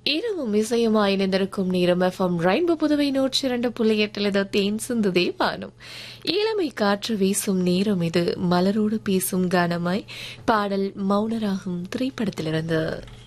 இரவும் இசையுமாய் இணைந்திருக்கும் நேரம் எஃப்எம் ரெயின்போ புதுவை 102.8 தேன் சிந்துதே வானம். இளமை காற்று வீசும் நேரம் இது. மலரோடு பேசும் கானமாய் பாடல் மௌனராகும் திரைப்படத்திலிருந்து.